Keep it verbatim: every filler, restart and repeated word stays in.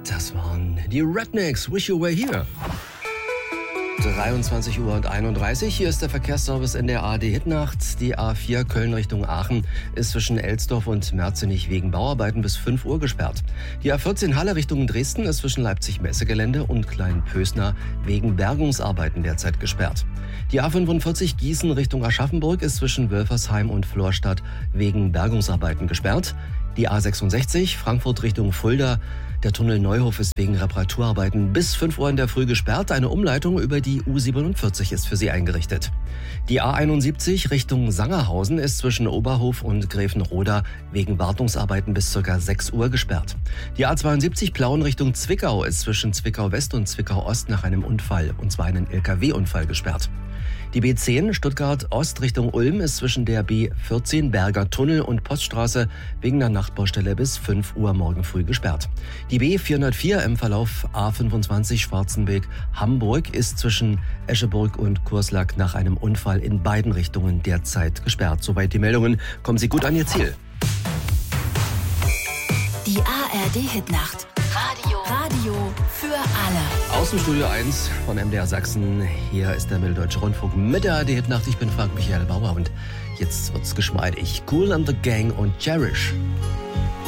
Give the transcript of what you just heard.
Das waren die Rednecks. Wish You Were Here. dreiundzwanzig Uhr einunddreißig. Hier ist der Verkehrsservice in der A R D-Hitnacht. Die A vier Köln Richtung Aachen ist zwischen Elsdorf und Merzenich wegen Bauarbeiten bis fünf Uhr gesperrt. Die A vierzehn Halle Richtung Dresden ist zwischen Leipzig-Messegelände und Kleinpösner wegen Bergungsarbeiten derzeit gesperrt. Die A fünfundvierzig Gießen Richtung Aschaffenburg ist zwischen Wölfersheim und Florstadt wegen Bergungsarbeiten gesperrt. Die A sechsundsechzig Frankfurt Richtung Fulda. Der Tunnel Neuhof ist wegen Reparaturarbeiten bis fünf Uhr in der Früh gesperrt. Eine Umleitung über die U siebenundvierzig ist für Sie eingerichtet. Die A einundsiebzig Richtung Sangerhausen ist zwischen Oberhof und Gräfenroda wegen Wartungsarbeiten bis ca. sechs Uhr gesperrt. Die A zweiundsiebzig Plauen Richtung Zwickau ist zwischen Zwickau West und Zwickau Ost nach einem Unfall, und zwar einem L K W-Unfall, gesperrt. Die B zehn Stuttgart Ost Richtung Ulm ist zwischen der B vierzehn Berger Tunnel und Poststraße wegen der Nachtbaustelle bis fünf Uhr morgen früh gesperrt. Die B vierhundertvier im Verlauf A fünfundzwanzig Schwarzenberg Hamburg ist zwischen Escheburg und Kurslack nach einem Unfall in beiden Richtungen derzeit gesperrt. Soweit die Meldungen. Kommen Sie gut an Ihr Ziel. Die A R D-Hitnacht. Radio. Radio für alle. Aus dem Studio eins von M D R Sachsen. Hier ist der Mitteldeutsche Rundfunk mit der A R D-Hitnacht. Ich bin Frank Michael Bauer und jetzt wird's geschmeidig. Kool and the Gang und Cherish.